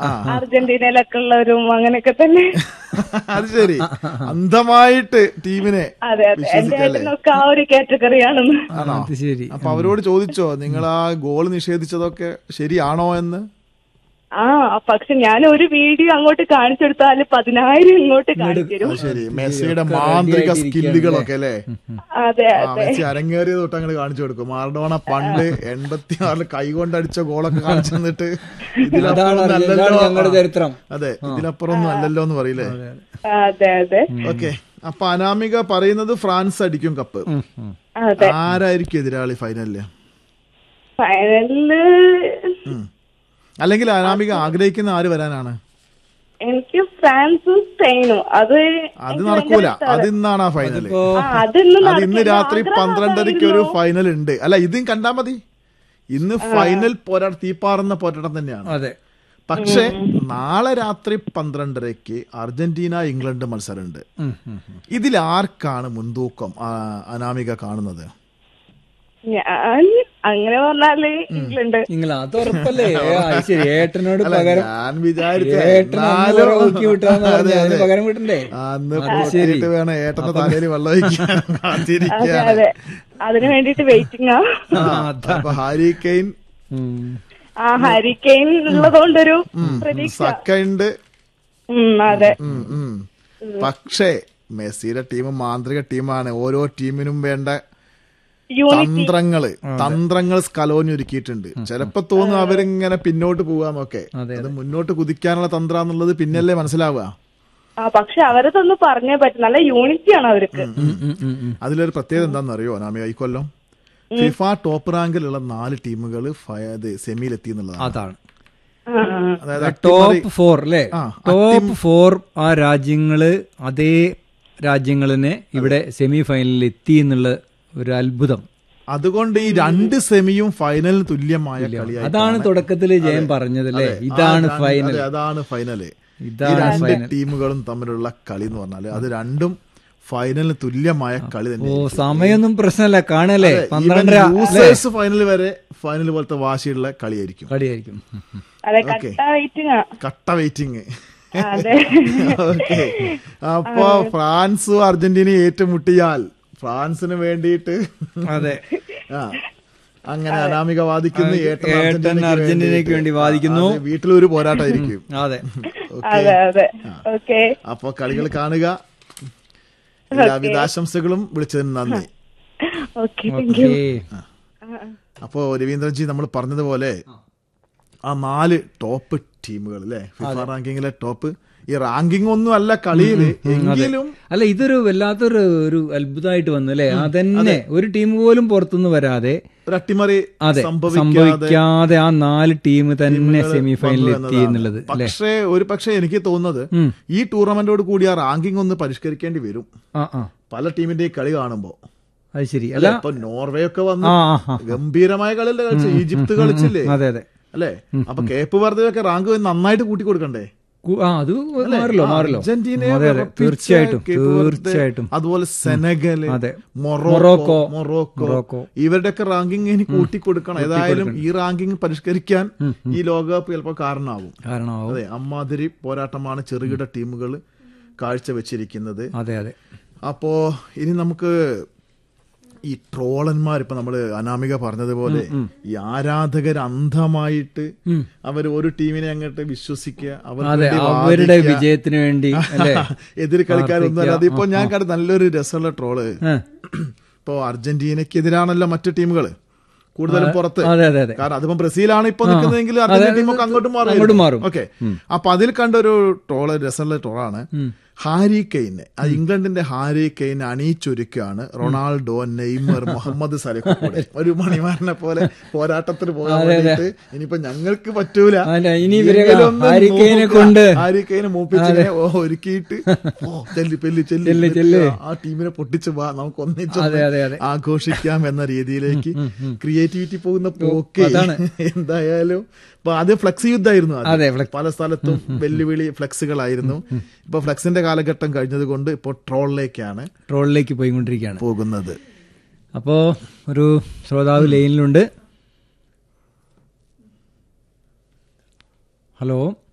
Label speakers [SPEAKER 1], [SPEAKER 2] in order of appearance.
[SPEAKER 1] അർജന്റീനയിലൊക്കെ ഉള്ളവരും അങ്ങനെയൊക്കെ തന്നെ.
[SPEAKER 2] അത് ശരി, അന്ധമായിട്ട് ടീമിനെ
[SPEAKER 1] അതെ അതെ, എന്റെ ഏട്ടനൊക്കെ ആ ഒരു കാറ്റഗറിയാണെന്ന്.
[SPEAKER 2] ആണോ? അപ്പൊ അവരോട് ചോദിച്ചോ നിങ്ങൾ ആ ഗോൾ നിഷേധിച്ചതൊക്കെ ശരിയാണോ എന്ന്?
[SPEAKER 1] പക്ഷെ ഞാൻ ഒരു വീഡിയോ അങ്ങോട്ട് കാണിച്ചെടുത്താല് 10,000 ഇങ്ങോട്ട് കാണിച്ചു.
[SPEAKER 2] ശരി, മെസ്സിയുടെ മാന്ത്രിക സ്കില്ലുകളൊക്കെ അല്ലേ?
[SPEAKER 1] അതെ അതെ,
[SPEAKER 2] മെസ്സി അരങ്ങേറിയത് തൊട്ട് അങ്ങനെ കാണിച്ചു കൊടുക്കും. മാറഡോണ പണ്ട് 86 കൈകൊണ്ട് അടിച്ച ഗോളൊക്കെ കാണിച്ചു തന്നിട്ട് ഇതിലപ്പുറം
[SPEAKER 3] ചരിത്രം.
[SPEAKER 2] അതെ, ഇതിലപ്പുറം അല്ലല്ലോ എന്ന് പറയില്ലേ?
[SPEAKER 1] അതെ അതെ.
[SPEAKER 2] ഓക്കെ, അപ്പൊ അനാമിക പറയുന്നത് ഫ്രാൻസ് അടിക്കും കപ്പ്. ആരായിരിക്കും എതിരാളി ഫൈനലില്? അല്ലെങ്കിൽ അനാമിക ആഗ്രഹിക്കുന്ന ആര് വരാനാണ്?
[SPEAKER 1] എനിക്ക് ഫ്രാൻസും സ്പെയിനും. അത്
[SPEAKER 2] നടക്കൂല. അത് ഇന്നാണ് ആ ഫൈനൽ. അത് ഇന്ന് രാത്രി 12:30 ഒരു ഫൈനൽ ഉണ്ട്. അല്ല, ഇതും കണ്ടാ മതി. ഇന്ന് ഫൈനൽ തീപ്പാറുന്ന പോരാട്ടം തന്നെയാണ്.
[SPEAKER 3] അതെ.
[SPEAKER 2] പക്ഷെ നാളെ രാത്രി 12:30 അർജന്റീന ഇംഗ്ലണ്ട് മത്സരമുണ്ട്. ഇതിൽ ആർക്കാണ് മുൻതൂക്കം അനാമിക കാണുന്നത്?
[SPEAKER 1] ഞാൻ അങ്ങനെ പറഞ്ഞാല് ഇംഗ്ലണ്ട്.
[SPEAKER 3] അത് ഉറപ്പല്ലേ? ശരി, ഏട്ടനോട് പകരം
[SPEAKER 2] ഞാൻ വിചാരിച്ചു
[SPEAKER 3] പകരം വിട്ടണ്ടേ?
[SPEAKER 2] അന്ന് പോയിട്ട് വേണം ഏട്ടന്റെ തലയിൽ വെള്ളം ഒഴിക്കാൻ.
[SPEAKER 1] അതിനു വേണ്ടിട്ട് waiting.
[SPEAKER 2] Harry Kane
[SPEAKER 1] Harry Kane ഉള്ളതുകൊണ്ടൊരു
[SPEAKER 2] സക്കുണ്ട്.
[SPEAKER 1] അതെ.
[SPEAKER 2] പക്ഷേ മെസ്സിയുടെ ടീം മാന്ത്രിക ടീമാണ്. ഓരോ ടീമിനും വേണ്ട തന്ത്രങ്ങൾ സ്കലോനി ഒരുക്കിയിട്ടുണ്ട്. ചിലപ്പോ തോന്നും അവരിങ്ങനെ പിന്നോട്ട് പോവാന്നൊക്കെ. അത് മുന്നോട്ട് കുതിക്കാനുള്ള തന്ത്രം എന്നുള്ളത് പിന്നല്ലേ മനസ്സിലാവുക.
[SPEAKER 1] പക്ഷെ അവരതൊന്ന് പറഞ്ഞേ പറ്റും. നല്ല യൂണിറ്റിയാണ് അവർക്ക്.
[SPEAKER 2] അതിലൊരു പ്രത്യേകത എന്താണെന്ന് അറിയോ അനാമിക? ഈ കൊല്ലം ഫിഫ ടോപ്പ് റാങ്കിലുള്ള 4 ടീമുകൾ സെമിയിലെത്തി എന്നുള്ളതാണ്.
[SPEAKER 3] അതാണ് ടോപ്പ് 4 അല്ലേ? ടോപ്പ് 4 ആ രാജ്യങ്ങള്, അതേ രാജ്യങ്ങളിനെ ഇവിടെ സെമി ഫൈനലിൽ എത്തി എന്നുള്ള ഒരു അത്ഭുതം.
[SPEAKER 2] അതുകൊണ്ട് ഈ 2 സെമിയും ഫൈനലിന് തുല്യമായ കളിയാണ്.
[SPEAKER 3] അതാണ് തുടക്കത്തിൽ ജയം പറഞ്ഞതല്ലേ, ഇതാണ് ഫൈനൽ.
[SPEAKER 2] അതാണ് ഫൈനല്. ഈ 2 ടീമുകളും തമ്മിലുള്ള കളി എന്ന് പറഞ്ഞാല് അത് രണ്ടും ഫൈനലിന് തുല്യമായ കളി തന്നെ.
[SPEAKER 3] സമയമൊന്നും പ്രശ്നമല്ല, കാണല്ലേ.
[SPEAKER 2] ഫൈനൽ വരെ ഫൈനൽ പോലത്തെ വാശിയുള്ള കളിയായിരിക്കും. കട്ട വെയിറ്റിംഗ്. ഓക്കെ, അപ്പൊ ഫ്രാൻസും അർജന്റീനയും ഏറ്റുമുട്ടിയാൽ ഫ്രാൻസിന് വേണ്ടിയിട്ട്
[SPEAKER 3] അതെ
[SPEAKER 2] അങ്ങനെ അനാമിക വാദിക്കുന്നു,
[SPEAKER 3] ഏട്ടൻ അർജന്റീനയ്ക്ക് വേണ്ടി വാദിക്കുന്നു.
[SPEAKER 2] വീട്ടിലൊരു പോരാട്ടമായിരിക്കും.
[SPEAKER 3] അതെ.
[SPEAKER 2] അപ്പൊ കളികൾ കാണുക. എല്ലാവിധ ആശംസകളും വിളിച്ചതിന് നന്ദി. അപ്പോ രവീന്ദ്രൻജി, നമ്മൾ പറഞ്ഞതുപോലെ ആ 4 ടോപ്പ് ടീമുകൾ അല്ലെ ഫിഫ റാങ്കിങ്ങിലെ ടോപ്പ്. ഈ റാങ്കിങ് ഒന്നും അല്ല കളിയില്, എങ്കിലും
[SPEAKER 3] അല്ല, ഇതൊരു വല്ലാത്തൊരു അത്ഭുതമായിട്ട് വന്നു അല്ലെ. അതന്നെ ഒരു ടീം പോലും പുറത്തുനിന്ന് വരാതെ
[SPEAKER 2] ഒരു അട്ടിമറി
[SPEAKER 3] സംഭവിക്കാതെ ആ 4 ടീം തന്നെ സെമി ഫൈനലിൽ എത്തി എന്നുള്ളത്.
[SPEAKER 2] പക്ഷേ എനിക്ക് തോന്നുന്നത് ഈ ടൂർണമെന്റോട് കൂടി ആ റാങ്കിങ് ഒന്ന് പരിഷ്കരിക്കേണ്ടി വരും പല ടീമിന്റെ കളി കാണുമ്പോ.
[SPEAKER 3] അത് ശരി. അല്ല,
[SPEAKER 2] ഇപ്പൊ നോർവേ ഒക്കെ വന്ന് ഗംഭീരമായ കളിയല്ലേ കളിച്ചു. ഈജിപ്ത് കളിച്ചില്ലേ?
[SPEAKER 3] അതെ അതെ
[SPEAKER 2] അല്ലെ? അപ്പൊ കേപ്പ് വെറുതെ റാങ്ക് നന്നായിട്ട് കൂട്ടി കൊടുക്കണ്ടേ?
[SPEAKER 3] അത് മാറില്ലോ. തീർച്ചയായിട്ടും.
[SPEAKER 2] അതുപോലെ സെനഗല്, മൊറോക്കോ ഇവരുടെയൊക്കെ റാങ്കിങ് ഇനി കൂട്ടിക്കൊടുക്കണം. ഏതായാലും ഈ റാങ്കിങ് പരിഷ്കരിക്കാൻ ഈ ലോകകപ്പ് ചിലപ്പോൾ കാരണമാവും. അതെ, അമ്മാതിരി പോരാട്ടമാണ് ചെറുകിട ടീമുകൾ കാഴ്ചവെച്ചിരിക്കുന്നത്.
[SPEAKER 3] അതെ അതെ.
[SPEAKER 2] അപ്പോ ഇനി നമുക്ക് ഈ ട്രോളന്മാർ, ഇപ്പൊ നമ്മള് അനാമിക പറഞ്ഞതുപോലെ ഈ ആരാധകർ അന്ധമായിട്ട് അവർ ഒരു ടീമിനെ അങ്ങോട്ട് വിശ്വസിക്കുക,
[SPEAKER 3] അവരുടെ വിജയത്തിന് വേണ്ടി
[SPEAKER 2] എതിർ കളിക്കാരൊന്നും അല്ലാതെ. ഇപ്പൊ ഞാൻ കണ്ട നല്ലൊരു രസമുള്ള ട്രോള്, ഇപ്പൊ അർജന്റീനക്കെതിരാണല്ലോ മറ്റു ടീമുകള് കൂടുതലും പുറത്ത്. കാരണം അതിപ്പോ ബ്രസീലാണ് ഇപ്പൊ നിൽക്കുന്നതെങ്കിൽ അർജന്റീന ടീമൊക്കെ അങ്ങോട്ടും മാറും. ഓക്കെ, അപ്പൊ അതിൽ കണ്ടൊരു ട്രോള്, രസമുള്ള ട്രോളാണ്. ഹാരി കെയ്നെ, ഇംഗ്ലണ്ടിന്റെ ഹാരി കെയ്നെ അണിയിച്ചൊരുക്കുകയാണ് റൊണാൾഡോ, നെയ്മർ, മുഹമ്മദ് സലഹ് കൂടെ ഒരു മണിമാരനെ പോലെ പോരാട്ടത്തിന് പോകാൻ വേണ്ടിയിട്ട്. ഇനിയിപ്പോ ഞങ്ങൾക്ക് പറ്റൂല, ഹാരി കെയ്നെ മൂപ്പിച്ചിനെ ഒരുക്കിയിട്ട് ചെല്ലി ആ ടീമിനെ പൊട്ടിച്ചു പോവാ, നമുക്ക് ഒന്നിച്ച് ആഘോഷിക്കാം എന്ന രീതിയിലേക്ക് ക്രിയേറ്റിവിറ്റി പോകുന്ന പോക്ക്. എന്തായാലും ഇപ്പൊ ആദ്യം ഫ്ലക്സ് യുദ്ധമായിരുന്നു, പല സ്ഥലത്തും വെല്ലുവിളി ഫ്ലക്സുകളായിരുന്നു. ഇപ്പൊ ഫ്ലക്സിന്റെ കാലഘട്ടം കഴിഞ്ഞത് കൊണ്ട് ഇപ്പോൾ ട്രോളിലേക്ക്
[SPEAKER 3] പോയിക്കൊണ്ടിരിക്കുകയാണ്
[SPEAKER 2] പോകുന്നത്.
[SPEAKER 3] അപ്പോ ഒരു ശ്രോതാവ് ലൈനിലുണ്ട്. ഹലോ.